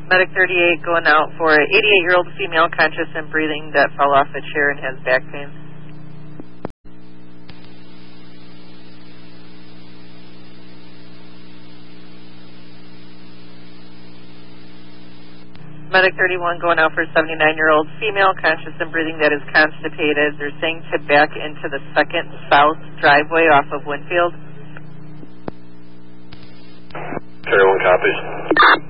Medic 38 going out for an 88-year-old female conscious and breathing that fell off a chair and has back pain. Medic 31 going out for a 79-year-old female conscious and breathing that is constipated. They're saying to back into the second south driveway off of Winfield. Carry 1 copies.